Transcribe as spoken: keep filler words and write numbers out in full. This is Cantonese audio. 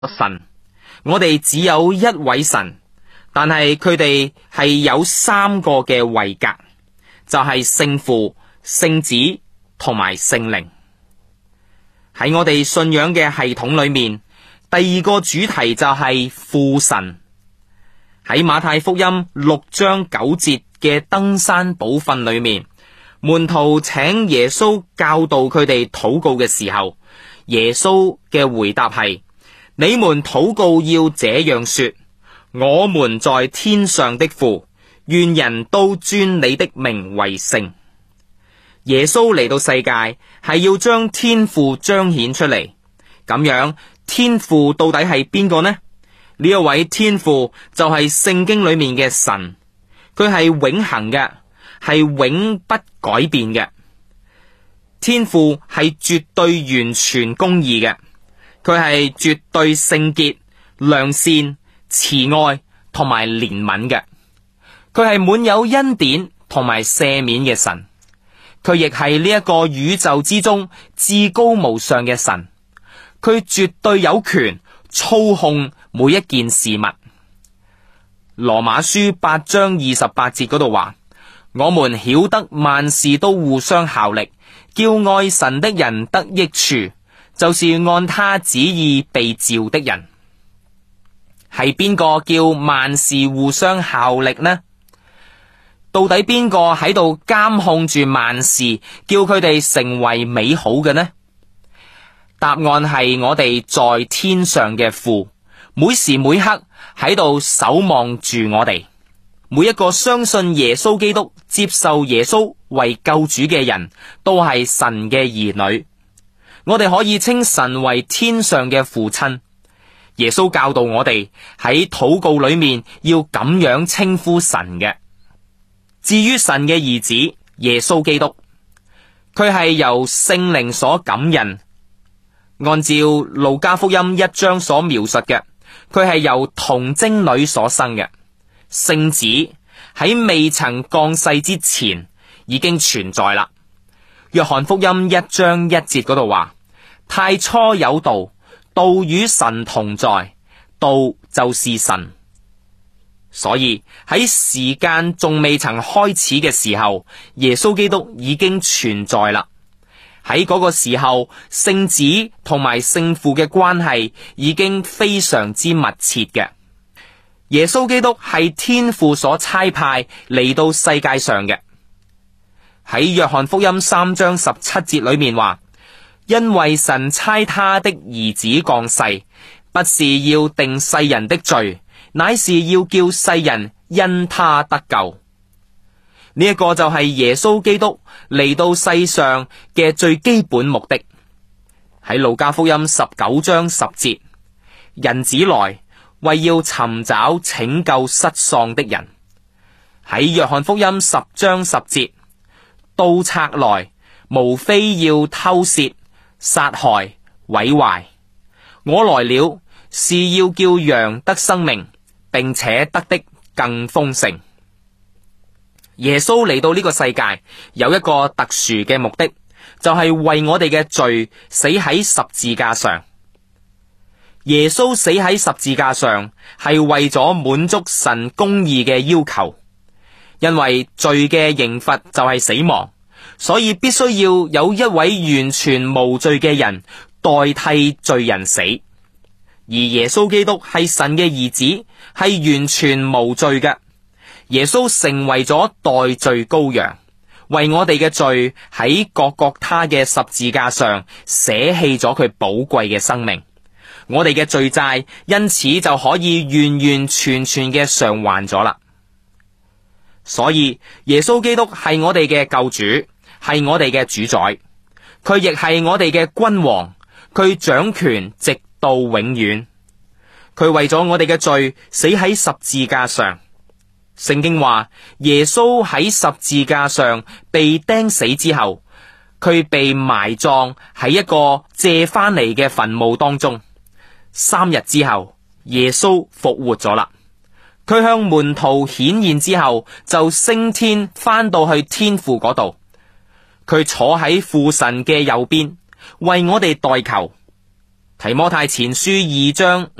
神，我哋只有一位神，但係佢哋係有三個嘅位格，就係聖父、聖子同埋聖靈。喺我哋信仰嘅系統裏面，第二個主題就係父神。喺馬太福音六章九節嘅登山寶訓裏面，門徒請耶穌教導佢哋禱告嘅時候，耶穌嘅回答係：你們禱告要這樣說，我們在天上的父，願人都尊你的名為聖。耶穌嚟到世界係要將天父彰顯出嚟，咁樣天父到底係邊個呢？呢一位天父就係聖經裏面嘅神，佢係永恆嘅，係永不改變嘅。天父係絕對完全公義嘅，佢係絕對聖潔、良善、慈愛同埋憐憫嘅，佢係滿有恩典同埋赦免嘅神。佢亦係呢一個宇宙之中至高無上嘅神，佢絕對有權操控每一件事物。羅馬書八章二十八節嗰度話：我們曉得萬事都互相效力，叫愛神的人得益處，就是按他旨意被召的人。係邊個叫萬事互相效力呢？到底邊個喺度監控住萬事，叫佢哋成為美好嘅呢？答案係我哋在天上嘅父，每時每刻喺度守望住我哋。每一個相信耶穌基督、接受耶穌為救主嘅人，都係神嘅兒女。我哋可以稱神為天上嘅父親。耶穌教導我哋喺禱告裏面要咁樣稱呼神嘅。至於神嘅兒子耶穌基督，佢係由聖靈所感孕。按照路加福音一章所描述嘅，佢係由童貞女所生嘅。聖子喺未曾降世之前已經存在啦。約翰福音一章一節嗰度話：太初有道，道與神同在，道就是神。所以喺時間仲未曾開始嘅時候，耶穌基督已經存在啦。喺嗰個時候，聖子同埋聖父嘅關係已經非常之密切嘅。耶穌基督係天父所差派嚟到世界上嘅。喺約翰福音三章十七節裏面話：因為神差他的兒子降世，不是要定世人的罪，乃是要叫世人因他得救。呢一個就係耶穌基督嚟到世上嘅最基本目的。喺路加福音十九章十節，人子來為要尋找拯救失喪的人。喺約翰福音十章十節，盜賊來無非要偷竊、殺害、毀壞，我來了是要叫羊得生命，並且得的更豐盛。耶穌嚟到呢個世界有一個特殊嘅目的，就係為我哋嘅罪死喺十字架上。耶穌死喺十字架上係為咗滿足神公義嘅要求，因為罪嘅刑罰就係死亡，所以必須要有一位完全無罪嘅人代替罪人死。而耶穌基督係神嘅兒子，係完全無罪嘅。耶穌成為咗代罪羔羊，為我哋嘅罪喺各各他嘅十字架上捨棄咗佢寶貴嘅生命。我哋嘅罪債因此就可以完完全全嘅償還咗啦。所以耶穌基督係我哋嘅救主，係我哋嘅主宰，佢亦係我哋嘅君王，佢掌權直到永遠。佢為咗我哋嘅罪死喺十字架上。聖經話耶穌喺十字架上被釘死之後，佢被埋葬喺一個借翻嚟嘅墳墓當中。三日之後，耶穌復活咗啦。佢向門徒顯現之後，就升天翻到去天父嗰度。佢坐喺父神嘅右邊，為我哋代求。 提摩太前書二章